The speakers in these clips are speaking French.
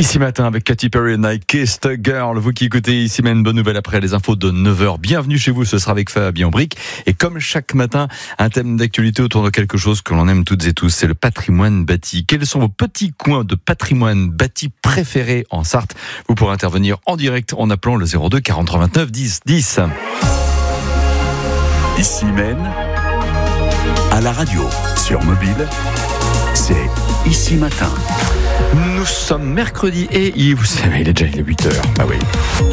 Ici matin avec Katy Perry and I Kissed a Girl. Vous qui écoutez ici même, bonne nouvelle après les infos de 9h. Bienvenue chez vous, ce sera avec Fabien Bric. Et comme chaque matin, un thème d'actualité autour de quelque chose que l'on aime toutes et tous, c'est le patrimoine bâti. Quels sont vos petits coins de patrimoine bâti préférés en Sarthe? Vous pourrez intervenir en direct en appelant le 02 43 29 10 10. Ici même, à la radio, sur mobile, c'est Ici Matin. Nous sommes mercredi et vous savez, il est 8h. Ah oui.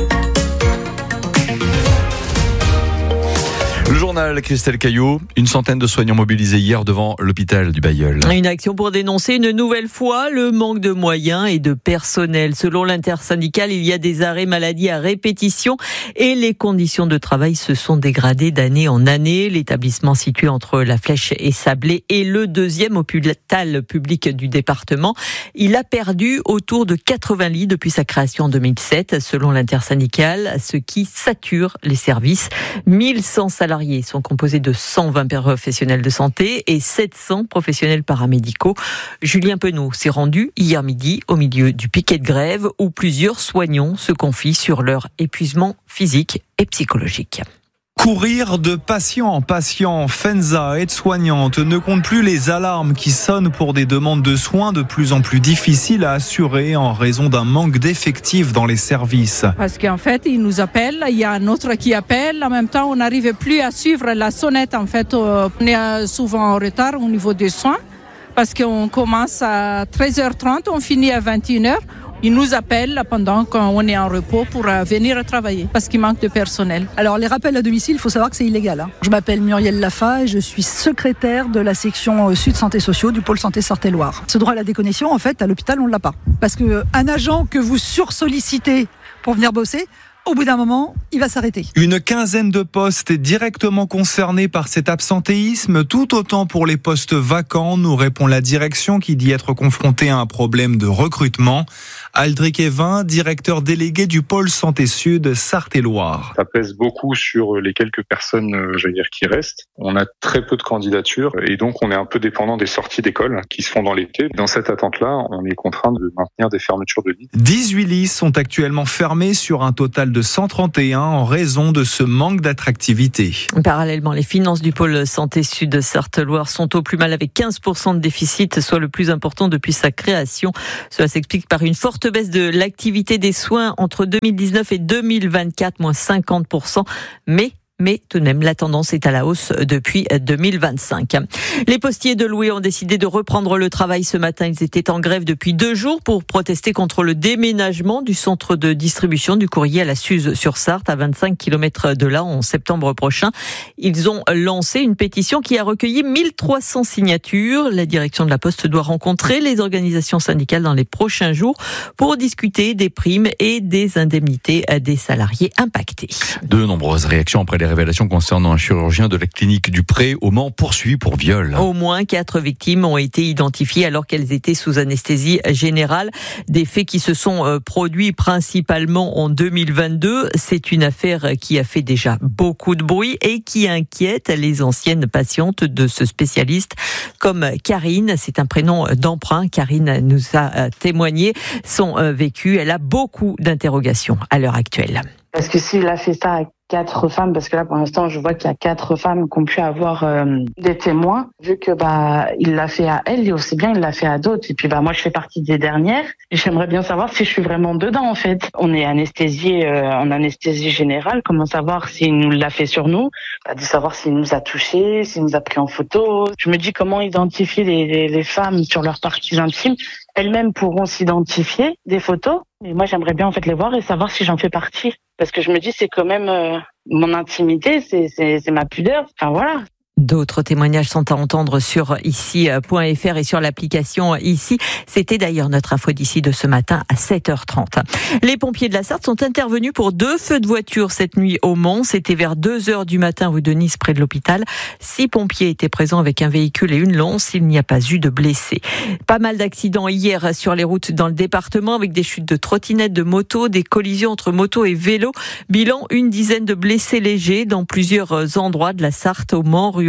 Le journal Christelle Caillot, une centaine de soignants mobilisés hier devant l'hôpital du Bailleul. Une action pour dénoncer une nouvelle fois le manque de moyens et de personnel. Selon l'intersyndicale, il y a des arrêts maladie à répétition et les conditions de travail se sont dégradées d'année en année. L'établissement situé entre La Flèche et Sablé est le deuxième hôpital public du département. Il a perdu autour de 80 lits depuis sa création en 2007, selon l'intersyndicale, ce qui sature les services. 1100 salariés sont composés de 120 professionnels de santé et 700 professionnels paramédicaux. Julien Penaud s'est rendu hier midi au milieu du piquet de grève où plusieurs soignants se confient sur leur épuisement physique et psychologique. Courir de patient en patient, Fenza, aide-soignante, ne compte plus les alarmes qui sonnent pour des demandes de soins de plus en plus difficiles à assurer en raison d'un manque d'effectifs dans les services. Parce qu'en fait, ils nous appellent, il y a un autre qui appelle, en même temps on n'arrive plus à suivre la sonnette. En fait, on est souvent en retard au niveau des soins parce qu'on commence à 13h30, on finit à 21h. Ils nous appellent pendant qu'on est en repos pour venir travailler parce qu'il manque de personnel. Alors les rappels à domicile, il faut savoir que c'est illégal. Je m'appelle Muriel Laffa et je suis secrétaire de la section Sud Santé Sociaux du pôle Santé Sarthe-et-Loire. Ce droit à la déconnexion, en fait, à l'hôpital, on ne l'a pas. Parce qu'un agent que vous sursollicitez pour venir bosser, au bout d'un moment, il va s'arrêter. Une quinzaine de postes est directement concernés par cet absentéisme, tout autant pour les postes vacants, nous répond la direction qui dit être confrontée à un problème de recrutement. Aldric Evin, directeur délégué du pôle Santé Sud Sarthe-et-Loire. Ça pèse beaucoup sur les quelques personnes, qui restent. On a très peu de candidatures et donc on est un peu dépendant des sorties d'école qui se font dans l'été. Dans cette attente-là, on est contraint de maintenir des fermetures de lits. 18 lits sont actuellement fermés sur un total de 131 en raison de ce manque d'attractivité. Parallèlement, les finances du pôle Santé Sud Sarthe-Loire sont au plus mal avec 15% de déficit, soit le plus important depuis sa création. Cela s'explique par une forte baisse de l'activité des soins entre 2019 et 2024, moins 50%, mais tout de même, la tendance est à la hausse depuis 2025. Les postiers de Loué ont décidé de reprendre le travail ce matin. Ils étaient en grève depuis 2 jours pour protester contre le déménagement du centre de distribution du courrier à la Suze-sur-Sarthe, à 25 km de là, en septembre prochain. Ils ont lancé une pétition qui a recueilli 1300 signatures. La direction de la Poste doit rencontrer les organisations syndicales dans les prochains jours pour discuter des primes et des indemnités des salariés impactés. De nombreuses réactions après les révélations concernant un chirurgien de la clinique du Pré au Mans poursuivi pour viol. Au moins 4 victimes ont été identifiées alors qu'elles étaient sous anesthésie générale. Des faits qui se sont produits principalement en 2022. C'est une affaire qui a fait déjà beaucoup de bruit et qui inquiète les anciennes patientes de ce spécialiste comme Karine. C'est un prénom d'emprunt. Karine nous a témoigné son vécu. Elle a beaucoup d'interrogations à l'heure actuelle. Parce que s'il a fait ça à 4 femmes, parce que là pour l'instant je vois qu'il y a 4 femmes qui ont pu avoir des témoins, vu que il l'a fait à elle et aussi bien il l'a fait à d'autres. Et puis moi je fais partie des dernières. Et j'aimerais bien savoir si je suis vraiment dedans en fait. On est anesthésié en anesthésie générale. Comment savoir s'il nous l'a fait sur nous, de savoir s'il nous a touchés, s'il nous a pris en photo. Je me dis comment identifier les femmes sur leurs parties intimes. Elles-mêmes pourront s'identifier des photos. Et moi, j'aimerais bien en fait les voir et savoir si j'en fais partie. Parce que je me dis, c'est quand même mon intimité, c'est ma pudeur. Enfin voilà. D'autres témoignages sont à entendre sur ici.fr et sur l'application ici. C'était d'ailleurs notre info d'ici de ce matin à 7h30. Les pompiers de la Sarthe sont intervenus pour 2 feux de voiture cette nuit au Mans. C'était vers 2h du matin rue de Nice près de l'hôpital. 6 pompiers étaient présents avec un véhicule et une lance. Il n'y a pas eu de blessés. Pas mal d'accidents hier sur les routes dans le département avec des chutes de trottinettes, de motos, des collisions entre motos et vélos. Bilan, une dizaine de blessés légers dans plusieurs endroits de la Sarthe au Mans, rue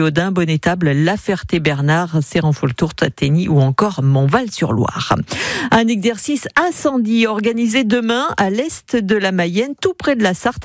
Corriodin, Bonnetable, La Ferté-Bernard, Séranfoltourt-Athény ou encore Montval-sur-Loire. Un exercice incendie organisé demain à l'est de la Mayenne, tout près de la Sarthe.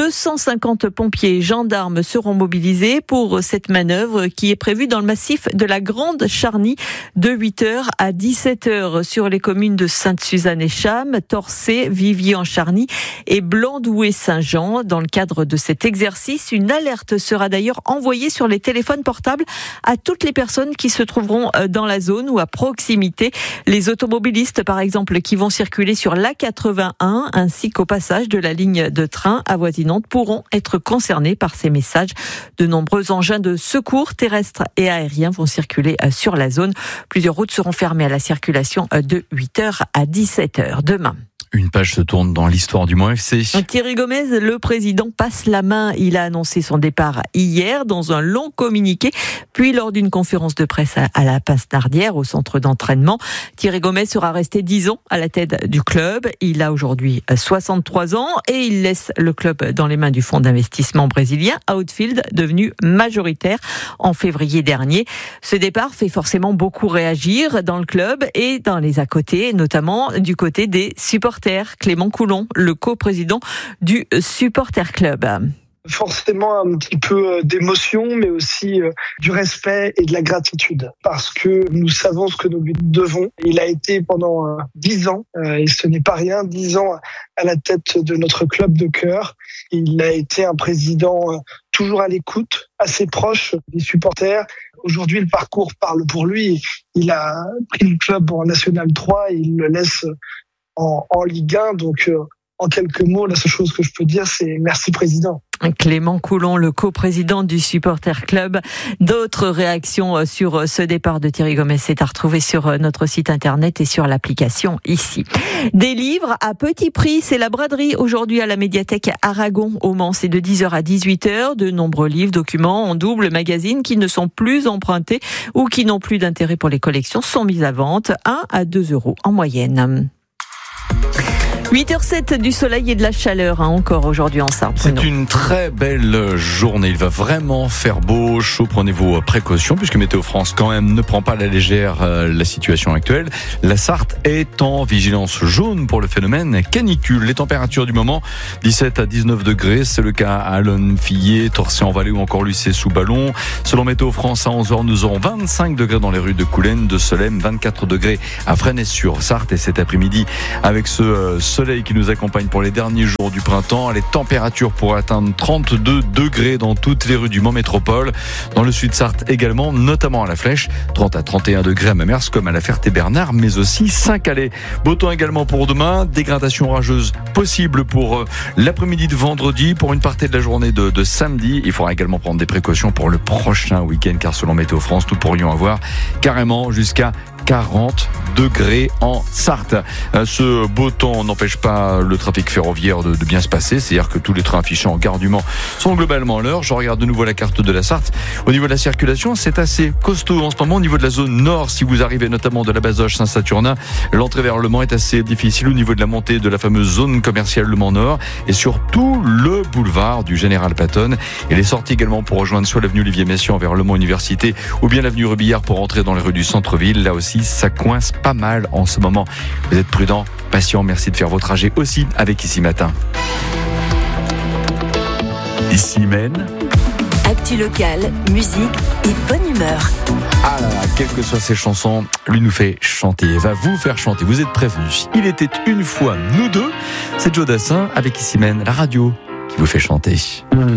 250 pompiers et gendarmes seront mobilisés pour cette manœuvre qui est prévue dans le massif de la Grande Charny de 8h à 17h sur les communes de Sainte-Suzanne et Cham, Torcé, Vivier-en-Charny et Blandouet-Saint-Jean. Dans le cadre de cet exercice, une alerte sera d'ailleurs envoyée sur les téléphones portables à toutes les personnes qui se trouveront dans la zone ou à proximité. Les automobilistes, par exemple, qui vont circuler sur l'A81 ainsi qu'au passage de la ligne de train avoisinante pourront être concernés par ces messages. De nombreux engins de secours terrestres et aériens vont circuler sur la zone. Plusieurs routes seront fermées à la circulation de 8h à 17h demain. Une page se tourne dans l'histoire du Mans FC. Thierry Gomez, le président, passe la main. Il a annoncé son départ hier dans un long communiqué, puis lors d'une conférence de presse à la Pince-Nardière, au centre d'entraînement. Thierry Gomez sera resté 10 ans à la tête du club. Il a aujourd'hui 63 ans et il laisse le club dans les mains du fonds d'investissement brésilien Outfield, devenu majoritaire en février dernier. Ce départ fait forcément beaucoup réagir dans le club et dans les à côté, notamment du côté des supporters. Clément Coulon, le coprésident du Supporter Club. Forcément un petit peu d'émotion, mais aussi du respect et de la gratitude, parce que nous savons ce que nous lui devons. Il a été pendant 10 ans, et ce n'est pas rien, 10 ans à la tête de notre club de cœur. Il a été un président toujours à l'écoute, assez proche des supporters. Aujourd'hui, le parcours parle pour lui. Il a pris le club en National 3 et il le laisse en Ligue 1, donc en quelques mots, la seule chose que je peux dire, c'est merci président. Clément Coulon, le coprésident du Supporter Club. D'autres réactions sur ce départ de Thierry Gomez, c'est à retrouver sur notre site internet et sur l'application ici. Des livres à petit prix, c'est la braderie aujourd'hui à la médiathèque Aragon au Mans. C'est de 10h à 18h. De nombreux livres, documents en double, magazines qui ne sont plus empruntés ou qui n'ont plus d'intérêt pour les collections sont mis à vente 1 à 2 euros en moyenne. 8h07 du soleil et de la chaleur encore aujourd'hui en Sarthe. C'est une très belle journée. Il va vraiment faire beau, chaud. Prenez vos précautions puisque Météo France quand même ne prend pas à la légère la situation actuelle. La Sarthe est en vigilance jaune pour le phénomène canicule. Les températures du moment 17 à 19 degrés. C'est le cas à Allonne-Fillet, Torcy-en-Vallée ou encore Lucé-sous-Ballon. Selon Météo France, à 11h, nous aurons 25 degrés dans les rues de Coulennes, de Solesmes, 24 degrés à Fresnes-sur-Sarthe. Et cet après-midi, avec ce soleil qui nous accompagne pour les derniers jours du printemps. Les températures pourraient atteindre 32 degrés dans toutes les rues du Mans Métropole. Dans le sud Sarthe également, notamment à la Flèche, 30 à 31 degrés à Mamers comme à la Ferté-Bernard, mais aussi Saint-Calais. Beau temps également pour demain, dégradation orageuse possible pour l'après-midi de vendredi, pour une partie de la journée de samedi. Il faudra également prendre des précautions pour le prochain week-end, car selon Météo France, nous pourrions avoir carrément jusqu'à 40 degrés en Sarthe. Ce beau temps n'empêche pas le trafic ferroviaire de bien se passer, c'est-à-dire que tous les trains affichés en gare du Mans sont globalement à l'heure. Je regarde de nouveau la carte de la Sarthe. Au niveau de la circulation, c'est assez costaud en ce moment. Au niveau de la zone nord, si vous arrivez notamment de la Bazoche Saint-Saturnin, l'entrée vers Le Mans est assez difficile au niveau de la montée de la fameuse zone commerciale Le Mans Nord et surtout le boulevard du Général Patton. Et les sorties également pour rejoindre soit l'avenue Olivier-Messiaen vers Le Mans Université ou bien l'avenue Rebillard pour entrer dans les rues du centre-ville. Là aussi, ça coince pas mal en ce moment. Vous êtes prudents, patients. Merci de faire vos trajets aussi avec Ici Matin. Ici Maine. Actu locale, musique et bonne humeur. Ah là là, quelles que soient ces chansons, lui nous fait chanter, va vous faire chanter. Vous êtes prévenus. Il était une fois nous deux. C'est Joe Dassin avec Ici Maine, la radio qui vous fait chanter.